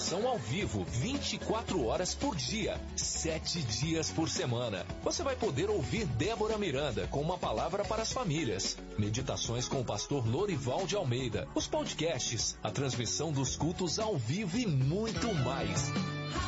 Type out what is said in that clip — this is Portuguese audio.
transmissão ao vivo, 24 horas por dia, 7 dias por semana. Você vai poder ouvir Débora Miranda com uma palavra para as famílias, meditações com o pastor Lorival de Almeida, os podcasts, a transmissão dos cultos ao vivo e muito mais.